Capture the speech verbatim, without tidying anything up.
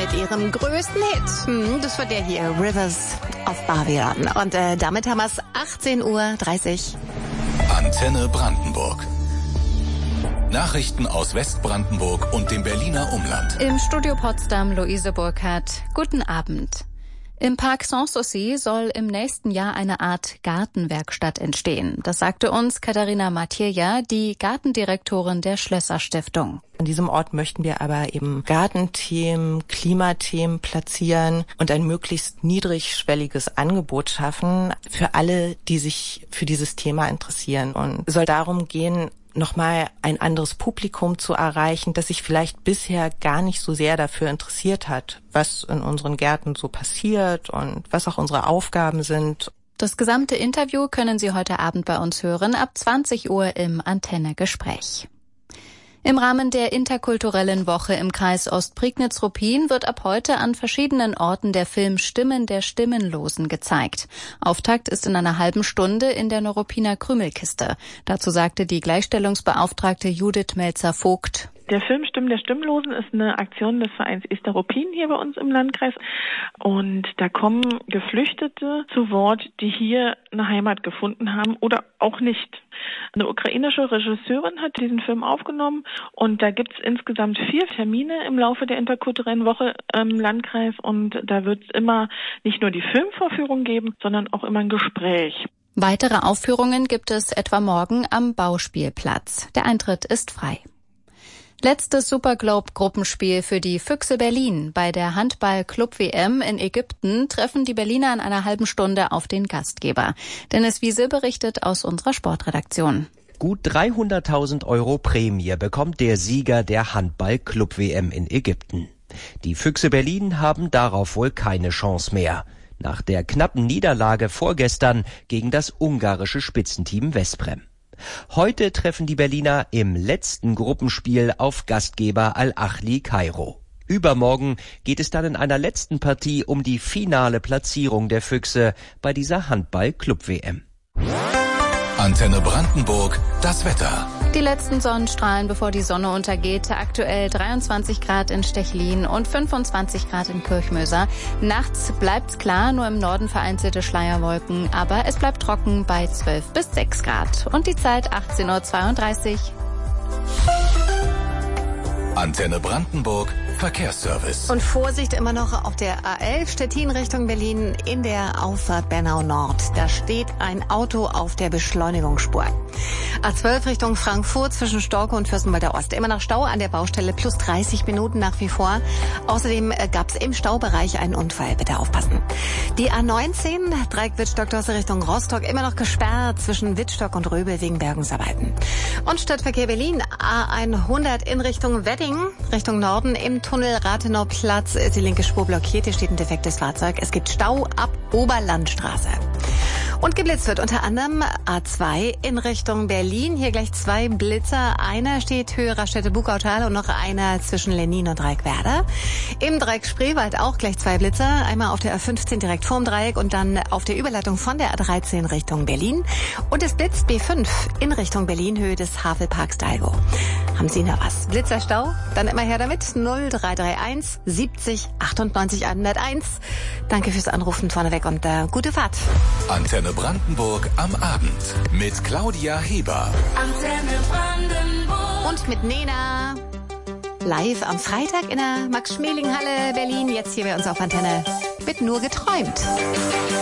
mit ihrem größten Hit. Hm, das war der hier, Rivers of Babylon. Und äh, damit haben wir es achtzehn Uhr dreißig. Antenne Brandenburg. Nachrichten aus Westbrandenburg und dem Berliner Umland. Im Studio Potsdam Luise Burkhardt. Guten Abend. Im Park Sanssouci soll im nächsten Jahr eine Art Gartenwerkstatt entstehen. Das sagte uns Katharina Matjeja, die Gartendirektorin der Schlösser-Stiftung. An diesem Ort möchten wir aber eben Gartenthemen, Klimathemen platzieren und ein möglichst niedrigschwelliges Angebot schaffen für alle, die sich für dieses Thema interessieren. Und es soll darum gehen, nochmal ein anderes Publikum zu erreichen, das sich vielleicht bisher gar nicht so sehr dafür interessiert hat, was in unseren Gärten so passiert und was auch unsere Aufgaben sind. Das gesamte Interview können Sie heute Abend bei uns hören, ab zwanzig Uhr im Antenne-Gespräch. Im Rahmen der interkulturellen Woche im Kreis Ostprignitz-Ruppin wird ab heute an verschiedenen Orten der Film Stimmen der Stimmenlosen gezeigt. Auftakt ist in einer halben Stunde in der Neuruppiner Krümelkiste. Dazu sagte die Gleichstellungsbeauftragte Judith Melzer-Vogt: Der Film Stimmen der Stimmlosen ist eine Aktion des Vereins Ester Ruppin hier bei uns im Landkreis. Und da kommen Geflüchtete zu Wort, die hier eine Heimat gefunden haben oder auch nicht. Eine ukrainische Regisseurin hat diesen Film aufgenommen und da gibt es insgesamt vier Termine im Laufe der interkulturellen Woche im Landkreis. Und da wird es immer nicht nur die Filmvorführung geben, sondern auch immer ein Gespräch. Weitere Aufführungen gibt es etwa morgen am Bauspielplatz. Der Eintritt ist frei. Letztes Superglobe-Gruppenspiel für die Füchse Berlin. Bei der Handball-Club-W M in Ägypten treffen die Berliner in einer halben Stunde auf den Gastgeber. Dennis Wiese berichtet aus unserer Sportredaktion. Gut dreihunderttausend Euro Prämie bekommt der Sieger der Handball-Club-W M in Ägypten. Die Füchse Berlin haben darauf wohl keine Chance mehr. Nach der knappen Niederlage vorgestern gegen das ungarische Spitzenteam Veszprém. Heute treffen die Berliner im letzten Gruppenspiel auf Gastgeber Al-Ahli Kairo. Übermorgen geht es dann in einer letzten Partie um die finale Platzierung der Füchse bei dieser Handball-Club-W M. Antenne Brandenburg, das Wetter. Die letzten Sonnenstrahlen, bevor die Sonne untergeht. Aktuell dreiundzwanzig Grad in Stechlin und fünfundzwanzig Grad in Kirchmöser. Nachts bleibt's klar, nur im Norden vereinzelte Schleierwolken. Aber es bleibt trocken bei zwölf bis sechs Grad. Und die Zeit achtzehn Uhr zweiunddreißig. Antenne Brandenburg, Verkehrsservice. Und Vorsicht immer noch auf der A elf Stettin Richtung Berlin in der Auffahrt Bernau Nord. Da steht ein Auto auf der Beschleunigungsspur. A zwölf Richtung Frankfurt zwischen Storke und Fürstenwalder Ost. Immer noch Stau an der Baustelle, plus dreißig Minuten nach wie vor. Außerdem gab es im Staubereich einen Unfall. Bitte aufpassen. Die A neunzehn, Dreieck Wittstock-Dosse Richtung Rostock, immer noch gesperrt zwischen Wittstock und Röbel wegen Bergungsarbeiten. Und Stadtverkehr Berlin, A hundert in Richtung Wedding, Richtung Norden im Tunnel Rathenau-Platz ist die linke Spur blockiert. Hier steht ein defektes Fahrzeug. Es gibt Stau ab Oberlandstraße. Und geblitzt wird unter anderem A zwei in Richtung Berlin. Hier gleich zwei Blitzer. Einer steht Höhe Raststätte-Bugautal und noch einer zwischen Lenin und Dreieckwerder. Im Dreieck Spreewald auch gleich zwei Blitzer. Einmal auf der A fünfzehn direkt vorm Dreieck und dann auf der Überleitung von der A dreizehn Richtung Berlin. Und es blitzt B fünf in Richtung Berlin, Höhe des Havelparks Dalgo. Haben Sie noch was? Blitzerstau? Dann immer her damit. null drei drei eins siebzig achtundneunzig hunderteins. Danke fürs Anrufen vorneweg und äh, gute Fahrt. Antenne Brandenburg am Abend mit Claudia Heber. Antenne Brandenburg. Und mit Nena. Live am Freitag in der Max-Schmeling-Halle Berlin. Jetzt hier bei uns auf Antenne. Wird nur geträumt.